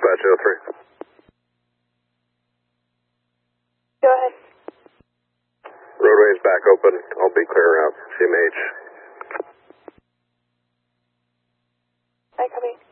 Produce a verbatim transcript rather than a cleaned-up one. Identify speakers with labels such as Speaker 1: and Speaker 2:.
Speaker 1: dispatch oh three.
Speaker 2: Go ahead.
Speaker 1: Roadway's back open. I'll be clearing out C M H.
Speaker 2: I copy.